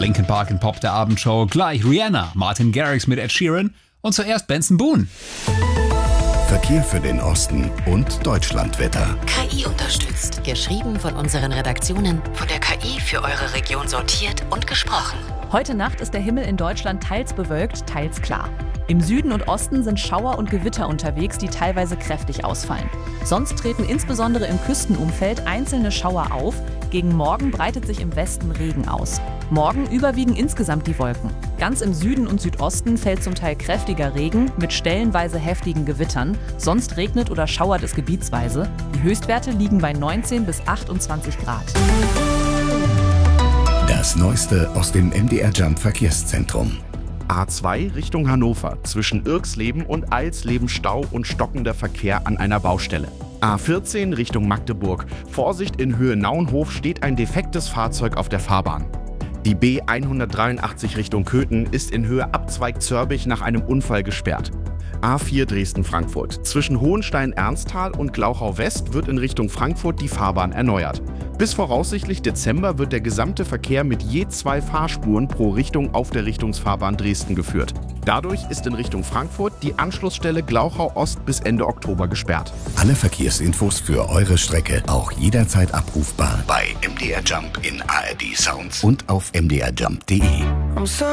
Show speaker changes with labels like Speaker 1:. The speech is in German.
Speaker 1: Linkin Park in Pop der Abendshow, gleich Rihanna, Martin Garrix mit Ed Sheeran und zuerst Benson Boone.
Speaker 2: Verkehr für den Osten und Deutschlandwetter.
Speaker 3: KI unterstützt. Geschrieben von unseren Redaktionen, von der KI für eure Region sortiert und gesprochen.
Speaker 4: Heute Nacht ist der Himmel in Deutschland teils bewölkt, teils klar. Im Süden und Osten sind Schauer und Gewitter unterwegs, die teilweise kräftig ausfallen. Sonst treten insbesondere im Küstenumfeld einzelne Schauer auf. Gegen Morgen breitet sich im Westen Regen aus. Morgen überwiegen insgesamt die Wolken. Ganz im Süden und Südosten fällt zum Teil kräftiger Regen mit stellenweise heftigen Gewittern. Sonst regnet oder schauert es gebietsweise. Die Höchstwerte liegen bei 19 bis 28 Grad.
Speaker 2: Das Neueste aus dem MDR Jump Verkehrszentrum.
Speaker 5: A2 Richtung Hannover. Zwischen Irxleben und Eilsleben Stau und stockender Verkehr an einer Baustelle. A14 Richtung Magdeburg. Vorsicht, in Höhe Naunhof steht ein defektes Fahrzeug auf der Fahrbahn. Die B183 Richtung Köthen ist in Höhe Abzweig Zörbich nach einem Unfall gesperrt. A4 Dresden-Frankfurt. Zwischen Hohenstein-Ernsthal und Glauchau-West wird in Richtung Frankfurt die Fahrbahn erneuert. Bis voraussichtlich Dezember wird der gesamte Verkehr mit je 2 Fahrspuren pro Richtung auf der Richtungsfahrbahn Dresden geführt. Dadurch ist in Richtung Frankfurt die Anschlussstelle Glauchau-Ost bis Ende Oktober gesperrt.
Speaker 2: Alle Verkehrsinfos für eure Strecke auch jederzeit abrufbar bei MDR Jump in ARD Sounds und auf mdrjump.de.